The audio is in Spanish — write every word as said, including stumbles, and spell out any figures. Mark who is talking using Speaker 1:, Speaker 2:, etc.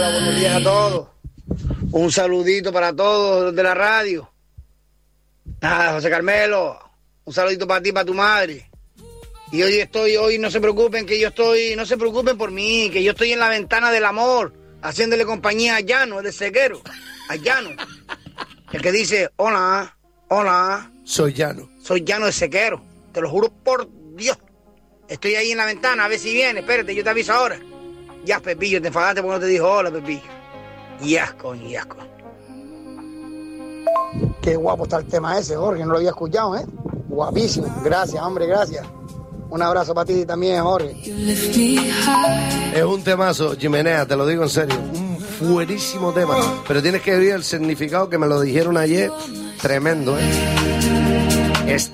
Speaker 1: Hola, buenos días a todos. Un saludito para todos de la radio. Ah, José Carmelo, un saludito para ti, para tu madre. Y hoy estoy, hoy no se preocupen que yo estoy, no se preocupen por mí, que yo estoy en la ventana del amor, haciéndole compañía a Llano, el de Sequero, a Llano. El que dice, hola, hola.
Speaker 2: Soy Llano.
Speaker 1: Soy Llano de Sequero, te lo juro por Dios. Estoy ahí en la ventana, a ver si viene, espérate, yo te aviso ahora. Ya, Pepillo, te enfadaste porque no te dijo hola, Pepillo. Ya, coño, ya, coño. Qué guapo está el tema ese, Jorge, no lo había escuchado, ¿eh? Guapísimo, gracias, hombre, gracias. Un abrazo para ti también, Jorge.
Speaker 2: Es un temazo, Jimenea, te lo digo en serio. Un buenísimo tema. Pero tienes que ver el significado que me lo dijeron ayer. Tremendo, ¿eh? Es